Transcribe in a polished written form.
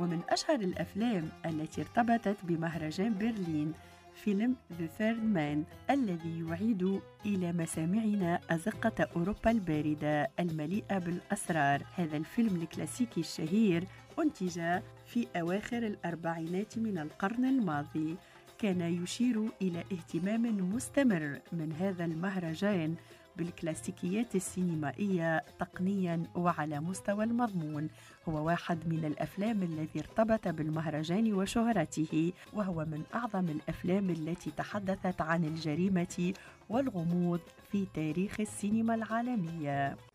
ومن أشهر الأفلام التي ارتبطت بمهرجان برلين فيلم The Third Man الذي يعيد إلى مسامعنا أزقة أوروبا الباردة المليئة بالأسرار. هذا الفيلم الكلاسيكي الشهير أنتج في أواخر الأربعينات من القرن الماضي، كان يشير إلى اهتمام مستمر من هذا المهرجان بالكلاسيكيات السينمائية تقنياً وعلى مستوى المضمون. هو واحد من الأفلام الذي ارتبط بالمهرجان وشهرته، وهو من أعظم الأفلام التي تحدثت عن الجريمة والغموض في تاريخ السينما العالمية.